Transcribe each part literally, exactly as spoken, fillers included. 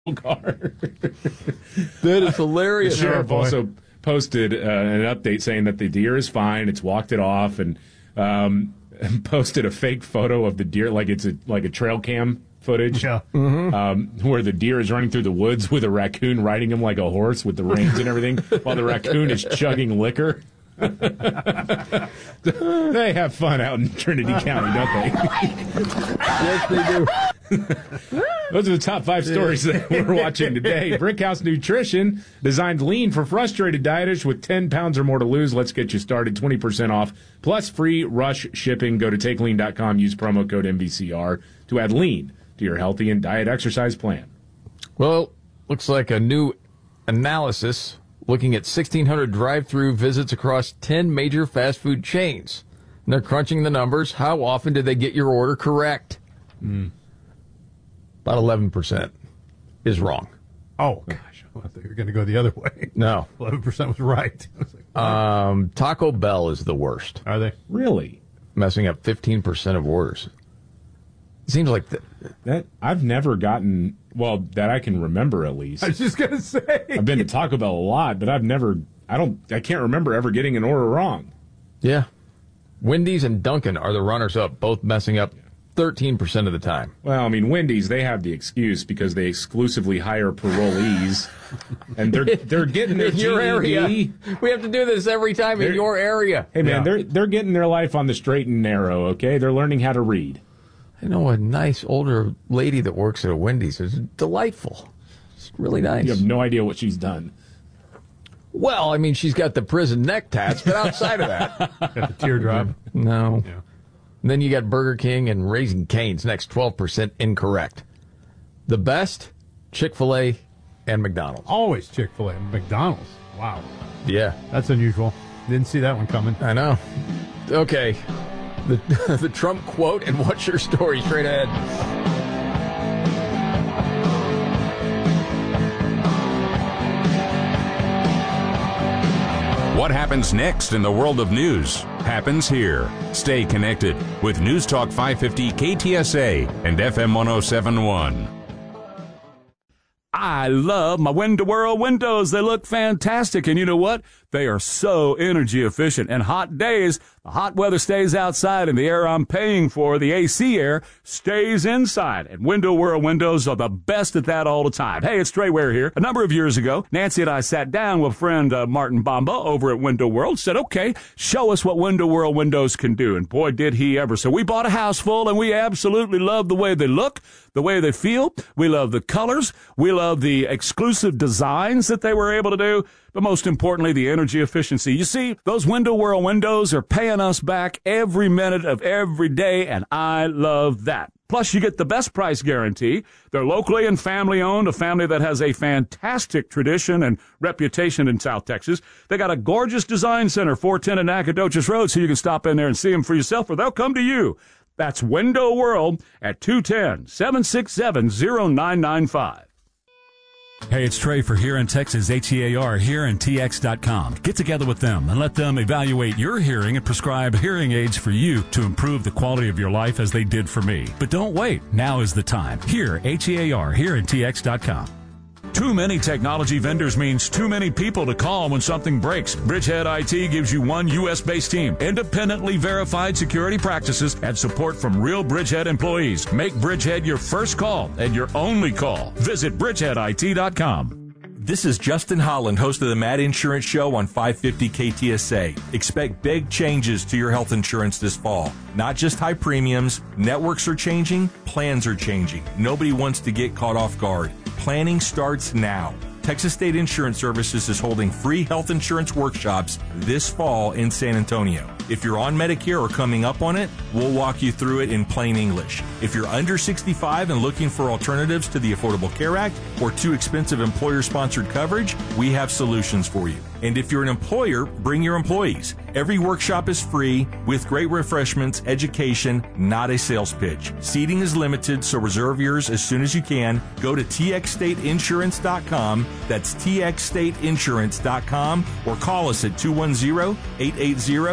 car. That is hilarious. The sheriff oh, also posted uh, an update saying that the deer is fine. It's walked it off, and um, posted a fake photo of the deer, like it's a like a trail cam footage, yeah. mm-hmm. um, where the deer is running through the woods with a raccoon riding him like a horse with the reins and everything, while the raccoon is chugging liquor. They have fun out in Trinity County, don't they? Yes, they do. Those are the top five stories that we're watching today. Brickhouse Nutrition designed lean for frustrated dieters with ten pounds or more to lose. Let's get you started. twenty percent off plus free rush shipping. Go to take lean dot com. Use promo code M V C R to add lean to your healthy and diet exercise plan. Well, looks like a new analysis looking at sixteen hundred drive-through visits across ten major fast food chains. And they're crunching the numbers. How often did they get your order correct? Mm. About eleven percent is wrong. Oh, gosh. I thought you were going to go the other way. No. eleven percent was right. Was like, um, Taco Bell is the worst. Are they? Really? Messing up fifteen percent of orders. It seems like the, that. I've never gotten, well, that I can remember at least. I was just going to say. I've been to Taco Bell a lot, but I've never, I don't, I can't remember ever getting an order wrong. Yeah. Wendy's and Dunkin' are the runners-up, both messing up thirteen percent of the time. Well, I mean, Wendy's, they have the excuse because they exclusively hire parolees, and they're they're getting their in your G E D. area. We have to do this every time they're, in your area. Hey, man, yeah. they're they're getting their life on the straight and narrow, okay? They're learning how to read. I know a nice older lady that works at a Wendy's. It's delightful. It's really nice. You have no idea what she's done. Well, I mean, she's got the prison neck tats, but outside of that. Got the teardrop. No. Yeah. And then you got Burger King and Raising Cane's next, twelve percent incorrect. The best, Chick-fil-A and McDonald's. Always Chick-fil-A and McDonald's. Wow. Yeah. That's unusual. Didn't see that one coming. I know. Okay. The, the Trump quote and what's your story straight ahead. What happens next in the world of news happens here. Stay connected with News Talk five fifty K T S A and F M one oh seven point one. I love my Window World windows. They look fantastic. And you know what? They are so energy efficient. And hot days, the hot weather stays outside and the air I'm paying for, the A C air, stays inside. And Window World windows are the best at that all the time. Hey, it's Trey Ware here. A number of years ago, Nancy and I sat down with friend uh, Martin Bamba over at Window World, said, okay, show us what Window World windows can do. And boy, did he ever. So we bought a house full and we absolutely love the way they look, the way they feel. We love the colors. We love the exclusive designs that they were able to do. But most importantly, the energy efficiency. You see, those Window World windows are paying us back every minute of every day, and I love that. Plus, you get the best price guarantee. They're locally and family-owned, a family that has a fantastic tradition and reputation in South Texas. They got a gorgeous design center, four ten in Nacogdoches Road, so you can stop in there and see them for yourself, or they'll come to you. That's Window World at two one zero, seven six seven, zero nine nine five. Hey, it's Trey for Hearing Texas, H E A R, hearing T X dot com. Get together with them and let them evaluate your hearing and prescribe hearing aids for you to improve the quality of your life as they did for me. But don't wait. Now is the time. Here, H E A R, hearing T X dot com. Too many technology vendors means too many people to call when something breaks. Bridgehead I T gives you one U S-based team, independently verified security practices, and support from real Bridgehead employees. Make Bridgehead your first call and your only call. Visit bridgehead I T dot com. This is Justin Holland, host of the Mad Insurance Show on five fifty K T S A. Expect big changes to your health insurance this fall. Not just high premiums, networks are changing, plans are changing. Nobody wants to get caught off guard. Planning starts now. Texas State Insurance Services is holding free health insurance workshops this fall in San Antonio. If you're on Medicare or coming up on it, we'll walk you through it in plain English. If you're under sixty-five and looking for alternatives to the Affordable Care Act or too expensive employer-sponsored coverage, we have solutions for you. And if you're an employer, bring your employees. Every workshop is free with great refreshments, education, not a sales pitch. Seating is limited, so reserve yours as soon as you can. Go to T X state insurance dot com. That's T X state insurance dot com or call us at two one zero, eight eight zero, five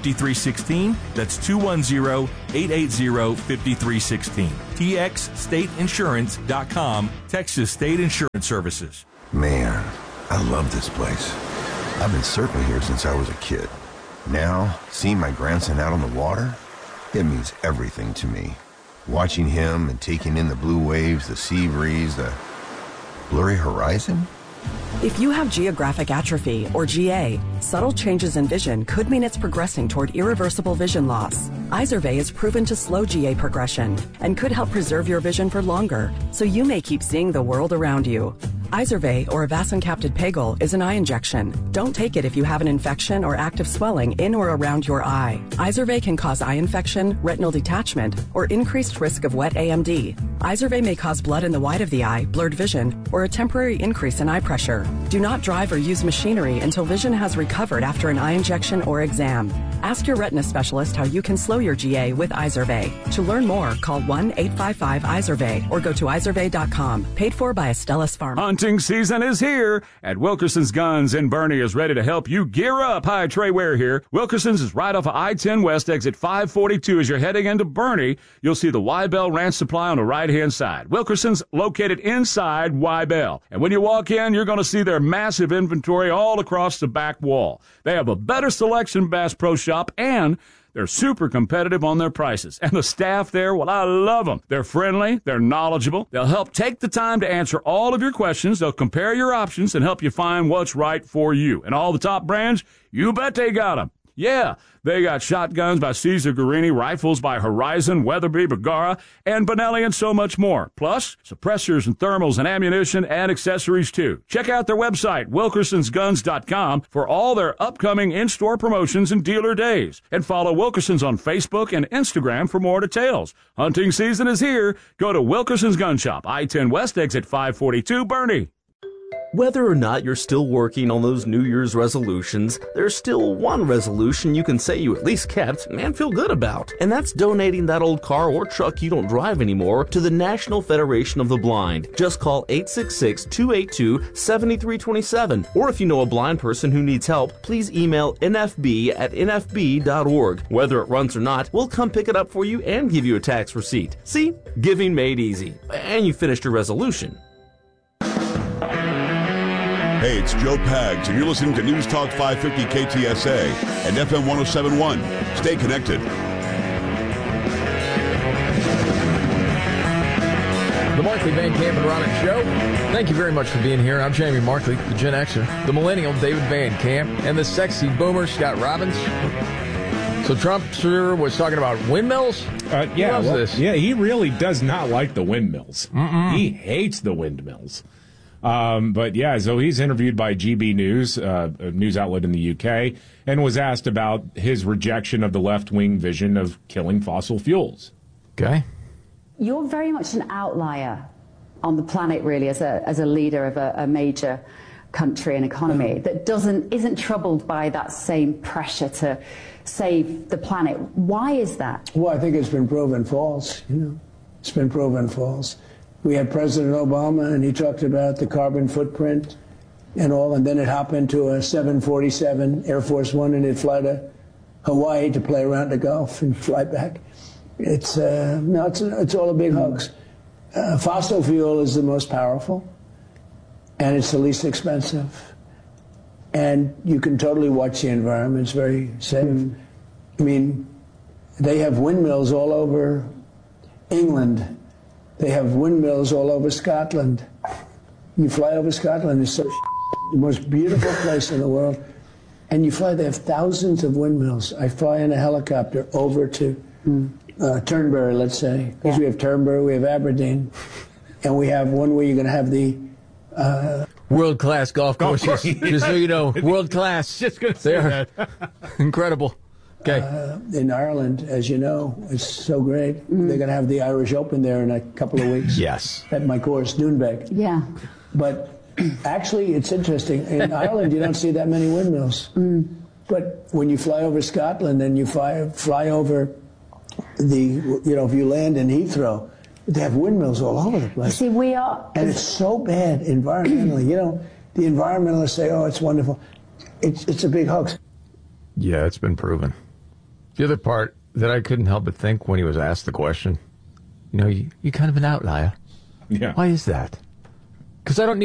three one six. That's two one zero, eight eight zero, five three one six. T X state insurance dot com, Texas State Insurance Services. Man, I love this place. I've been surfing here since I was a kid. Now, seeing my grandson out on the water, it means everything to me. Watching him and taking in the blue waves, the sea breeze, the blurry horizon. If you have geographic atrophy, or G A, subtle changes in vision could mean it's progressing toward irreversible vision loss. Izervay is proven to slow G A progression and could help preserve your vision for longer, so you may keep seeing the world around you. Izervay, or avacincaptad pegol, is an eye injection. Don't take it if you have an infection or active swelling in or around your eye. Izervay can cause eye infection, retinal detachment, or increased risk of wet A M D. Izervay may cause blood in the white of the eye, blurred vision, or a temporary increase in eye pressure. Do not drive or use machinery until vision has recovered after an eye injection or exam. Ask your retina specialist how you can slow your G A with Izervay. To learn more, call one eight five five Izervay or go to izervay dot com. Paid for by Astellas Pharma. Hunting season is here, and Wilkerson's Guns in Bernie is ready to help you gear up. Hi, Trey Ware here. Wilkerson's is right off of I ten West, exit five forty-two. As you're heading into Bernie, you'll see the Y-Bell Ranch Supply on the right-hand side. Wilkerson's located inside Y-Bell. And when you walk in, you're going to see their massive inventory all across the back wall. They have a better selection Bass Pro Shop, and they're super competitive on their prices. And the staff there, well, I love them. They're friendly. They're knowledgeable. They'll help take the time to answer all of your questions. They'll compare your options and help you find what's right for you. And all the top brands, you bet they got them. Yeah, they got shotguns by Cesar Guerini, rifles by Horizon, Weatherby, Bergara, and Benelli, and so much more. Plus, suppressors and thermals and ammunition and accessories, too. Check out their website, wilkersons guns dot com, for all their upcoming in-store promotions and dealer days. And follow Wilkerson's on Facebook and Instagram for more details. Hunting season is here. Go to Wilkerson's Gun Shop, I ten West, exit five forty-two, Bernie. Whether or not you're still working on those New Year's resolutions, there's still one resolution you can say you at least kept and feel good about. And that's donating that old car or truck you don't drive anymore to the National Federation of the Blind. Just call eight six six, two eight two, seven three two seven. Or if you know a blind person who needs help, please email N F B at N F B dot org. Whether it runs or not, we'll come pick it up for you and give you a tax receipt. See? Giving made easy. And you finished your resolution. Hey, it's Joe Pags, and you're listening to News Talk five fifty K T S A and F M one oh seven point one. Stay connected. The Markley Van Camp and Ronan Show. Thank you very much for being here. I'm Jamie Markley, the Gen Xer, the Millennial David Van Camp, and the sexy boomer Scott Robbins. So Trump sure was talking about windmills? Uh, yeah, he loves well, this. yeah, he really does not like the windmills. Mm-mm. He hates the windmills. Um, but yeah, so he's interviewed by G B News, uh, a news outlet in the U K, and was asked about his rejection of the left-wing vision of killing fossil fuels. Okay. You're very much an outlier on the planet, really, as a as a leader of a, a major country and economy that doesn't isn't troubled by that same pressure to save the planet. Why is that? Well, I think it's been proven false. You know, it's been proven false. We had President Obama, and he talked about the carbon footprint and all, and then it happened to a seven forty-seven Air Force One, and it'd fly to Hawaii to play around the Gulf and fly back. It's uh, no, it's, it's all a big hoax. Uh, fossil fuel is the most powerful, and it's the least expensive, and you can totally watch the environment. It's very safe. Mm. I mean, they have windmills all over England. They have windmills all over Scotland. You fly over Scotland, it's so the most beautiful place in the world. And you fly, they have thousands of windmills. I fly in a helicopter over to uh, Turnberry, let's say, because yeah. we have Turnberry, we have Aberdeen, and we have one where you're going to have the uh, world-class golf courses. Just so you know, world-class. Just going to say They're that. Incredible. Okay. Uh, in Ireland, as you know, it's so great. Mm. They're going to have the Irish Open there in a couple of weeks. Yes. At my course, Doonbeg. Yeah. But actually, it's interesting. In Ireland, you don't see that many windmills. Mm. But when you fly over Scotland and you fly, fly over the, you know, if you land in Heathrow, they have windmills all over the place. See, we are... And it's so bad environmentally. You know, the environmentalists say, oh, it's wonderful. It's, it's a big hoax. Yeah, it's been proven. The other part that I couldn't help but think when he was asked the question, you know, you, you're kind of an outlier. Yeah. Why is that? Because I don't need